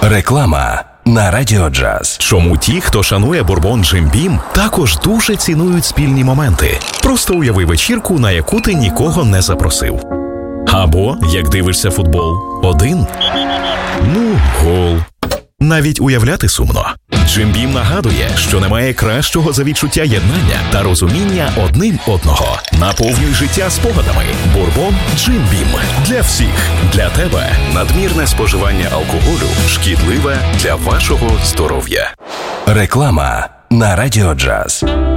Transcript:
Реклама на Радіо Джаз. Чому ті, хто шанує бурбон Джим Бім, також дуже цінують спільні моменти. Просто уяви вечірку, на яку ти нікого не запросив. Або, як дивишся футбол, один. Гол. Навіть уявляти сумно. Джим Бім нагадує, що немає кращого за відчуття єднання та розуміння одним одного. Наповнюй життя спогадами. Бурбон Джим Бім. Для всіх. Для тебе. Надмірне споживання алкоголю шкідливе для вашого здоров'я. Реклама на Радіо Джаз.